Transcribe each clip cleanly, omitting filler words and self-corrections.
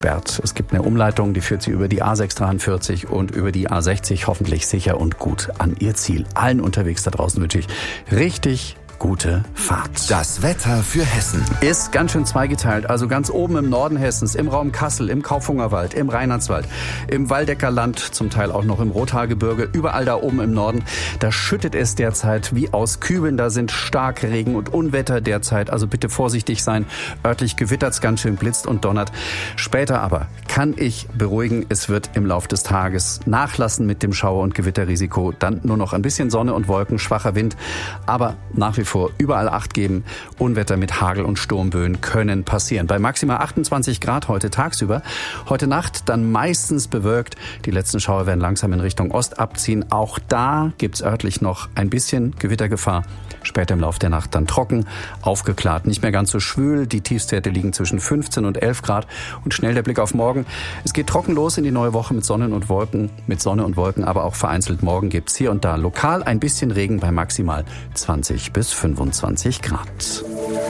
gesperrt. Es gibt eine Umleitung, die führt sie über die A643 und über die A60 hoffentlich sicher und gut an ihr Ziel. Allen unterwegs da draußen wünsche ich richtig gute Fahrt. Das Wetter für Hessen ist ganz schön zweigeteilt. Also ganz oben im Norden Hessens, im Raum Kassel, im Kaufhungerwald, im Rheinlandswald, im Waldecker Land, zum Teil auch noch im Rothaargebirge, überall da oben im Norden. Da schüttet es derzeit wie aus Kübeln. Da sind Starkregen und Unwetter derzeit. Also bitte vorsichtig sein. Örtlich gewittert's ganz schön, blitzt und donnert. Später aber kann ich beruhigen, es wird im Lauf des Tages nachlassen mit dem Schauer- und Gewitterrisiko. Dann nur noch ein bisschen Sonne und Wolken, schwacher Wind. Aber nach wie vor überall Acht geben. Unwetter mit Hagel und Sturmböen können passieren. Bei maximal 28 Grad heute tagsüber. Heute Nacht dann meistens bewölkt. Die letzten Schauer werden langsam in Richtung Ost abziehen. Auch da gibt's örtlich noch ein bisschen Gewittergefahr. Später im Lauf der Nacht dann trocken, aufgeklärt, nicht mehr ganz so schwül. Die Tiefstwerte liegen zwischen 15 und 11 Grad. Und schnell der Blick auf morgen. Es geht trocken los in die neue Woche mit Sonne und Wolken, aber auch vereinzelt morgen gibt's hier und da lokal ein bisschen Regen bei maximal 20 bis 25 Grad.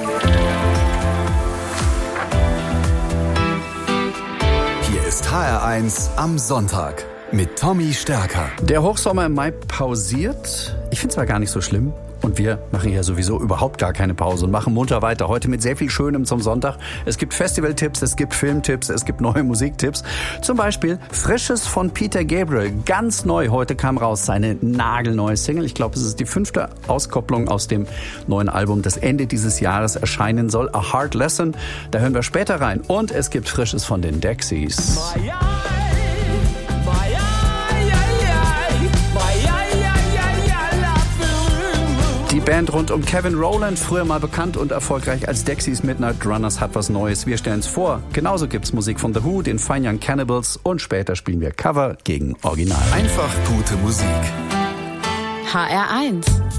Hier ist HR1 am Sonntag mit Tommy Stärker. Der Hochsommer im Mai pausiert. Ich finde es zwar gar nicht so schlimm. Und wir machen ja sowieso überhaupt gar keine Pause und machen munter weiter. Heute mit sehr viel Schönem zum Sonntag. Es gibt Festivaltipps, es gibt Filmtipps, es gibt neue Musiktipps. Zum Beispiel Frisches von Peter Gabriel. Ganz neu. Heute kam raus seine nagelneue Single. Ich glaube, es ist die 5. Auskopplung aus dem neuen Album, das Ende dieses Jahres erscheinen soll. A Hard Lesson. Da hören wir später rein. Und es gibt Frisches von den Dexys. Die Band rund um Kevin Rowland, früher mal bekannt und erfolgreich als Dexys Midnight Runners, hat was Neues. Wir stellen es vor. Genauso gibt's Musik von The Who, den Fine Young Cannibals und später spielen wir Cover gegen Original. Einfach gute Musik. HR1